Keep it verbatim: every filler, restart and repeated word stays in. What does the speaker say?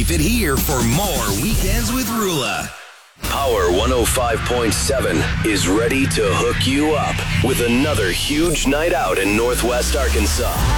Keep it here for more Weekends with Rula. Power one oh five point seven is ready to hook you up with another huge night out in Northwest Arkansas.